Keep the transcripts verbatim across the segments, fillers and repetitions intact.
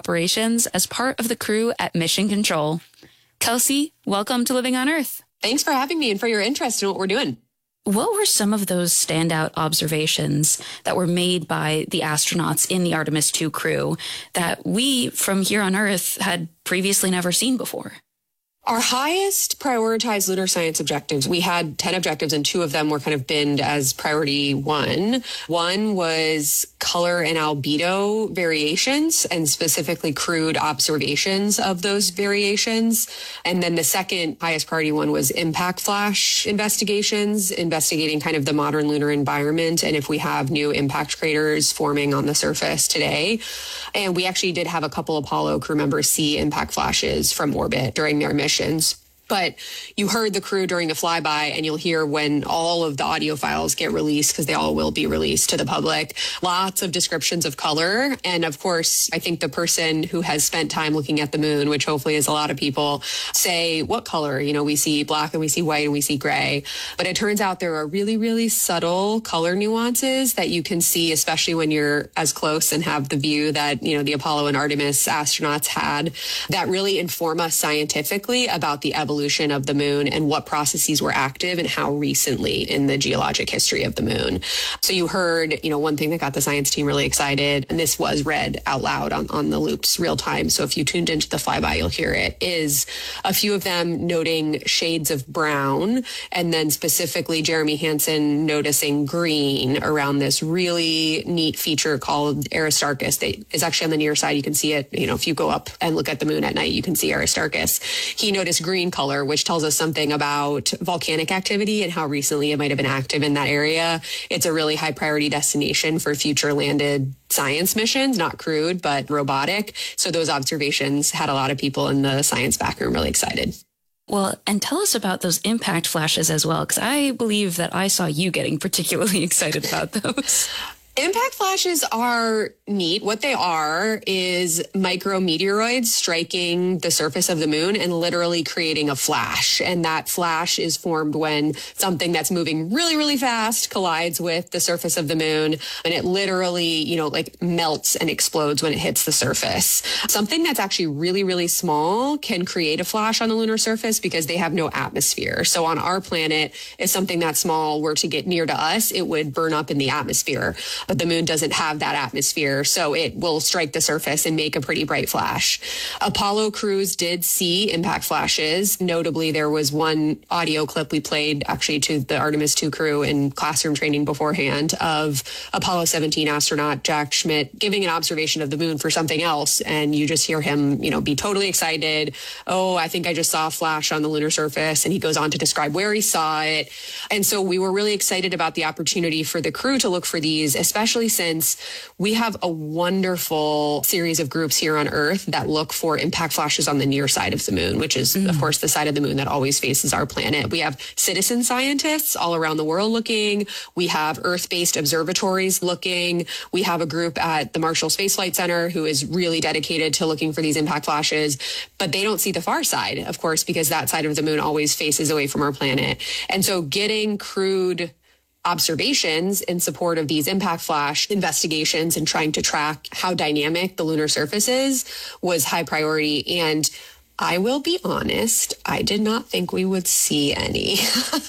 operations as part of the crew at Mission Control. Kelsey, welcome to Living on Earth. Thanks for having me and for your interest in what we're doing. What were some of those standout observations that were made by the astronauts in the Artemis two crew that we from here on Earth had previously never seen before? Our highest prioritized lunar science objectives, we had ten objectives and two of them were kind of binned as priority one. One was color and albedo variations and specifically crude observations of those variations. And then the second highest priority one was impact flash investigations, investigating kind of the modern lunar environment and if we have new impact craters forming on the surface today. And we actually did have a couple Apollo crew members see impact flashes from orbit during their mission. But you heard the crew during the flyby, and you'll hear when all of the audio files get released, because they all will be released to the public, lots of descriptions of color. And of course, I think the person who has spent time looking at the moon, which hopefully is a lot of people, say, what color? You know, we see black and we see white and we see gray. But it turns out there are really, really subtle color nuances that you can see, especially when you're as close and have the view that, you know, the Apollo and Artemis astronauts had, that really inform us scientifically about the evolution of the moon and what processes were active and how recently in the geologic history of the moon. So you heard, you know, one thing that got the science team really excited, and this was read out loud on, on the loops real time. So if you tuned into the flyby, you'll hear it, is a few of them noting shades of brown, and then specifically Jeremy Hansen noticing green around this really neat feature called Aristarchus. That is actually on the near side. You can see it, you know, if you go up and look at the moon at night, you can see Aristarchus. He noticed green color, which tells us something about volcanic activity and how recently it might have been active in that area. It's a really high priority destination for future landed science missions, not crewed, but robotic. So those observations had a lot of people in the science backroom really excited. Well, and tell us about those impact flashes as well, because I believe that I saw you getting particularly excited about those. Impact flashes are neat. What they are is micrometeoroids striking the surface of the moon and literally creating a flash. And that flash is formed when something that's moving really, really fast collides with the surface of the moon. And it literally, you know, like melts and explodes when it hits the surface. Something that's actually really, really small can create a flash on the lunar surface because they have no atmosphere. So on our planet, if something that small were to get near to us, it would burn up in the atmosphere. But the moon doesn't have that atmosphere, so it will strike the surface and make a pretty bright flash. Apollo crews did see impact flashes. Notably, there was one audio clip we played actually to the Artemis two crew in classroom training beforehand of Apollo seventeen astronaut Jack Schmitt giving an observation of the moon for something else. And you just hear him, you know, be totally excited. Oh, I think I just saw a flash on the lunar surface. And he goes on to describe where he saw it. And so we were really excited about the opportunity for the crew to look for these, especially since we have a wonderful series of groups here on Earth that look for impact flashes on the near side of the moon, which is, mm. of course, the side of the moon that always faces our planet. We have citizen scientists all around the world looking. We have Earth-based observatories looking. We have a group at the Marshall Space Flight Center who is really dedicated to looking for these impact flashes, but they don't see the far side, of course, because that side of the moon always faces away from our planet. And so getting crude observations in support of these impact flash investigations and trying to track how dynamic the lunar surface is was high priority. And I will be honest, I did not think we would see any.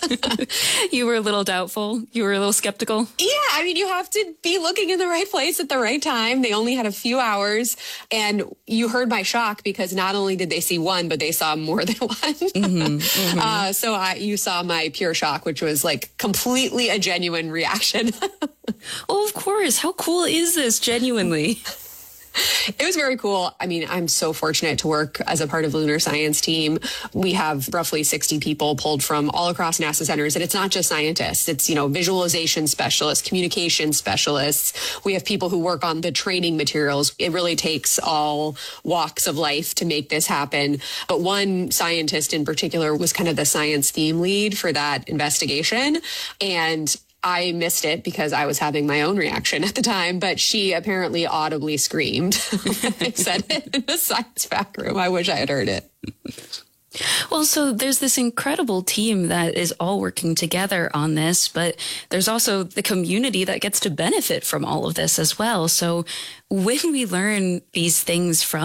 You were a little doubtful? You were a little skeptical? Yeah, I mean, you have to be looking in the right place at the right time. They only had a few hours. And you heard my shock because not only did they see one, but they saw more than one. Mm-hmm, mm-hmm. Uh, so I, you saw my pure shock, which was like completely a genuine reaction. Oh, of course. How cool is this, genuinely? It was very cool. I mean, I'm so fortunate to work as a part of the lunar science team. We have roughly sixty people pulled from all across NASA centers. And it's not just scientists. It's, you know, visualization specialists, communication specialists. We have people who work on the training materials. It really takes all walks of life to make this happen. But one scientist in particular was kind of the science theme lead for that investigation. And I missed it because I was having my own reaction at the time, but she apparently audibly screamed when I said it in the science back room. I wish I had heard it. Well, so there's this incredible team that is all working together on this, but there's also the community that gets to benefit from all of this as well. So when we learn these things from